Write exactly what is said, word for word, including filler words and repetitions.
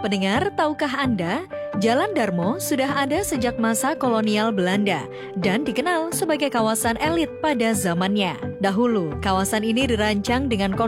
Pendengar, tahukah Anda, Jalan Darmo sudah ada sejak masa kolonial Belanda dan dikenal sebagai kawasan elit pada zamannya. Dahulu, kawasan ini dirancang dengan konsep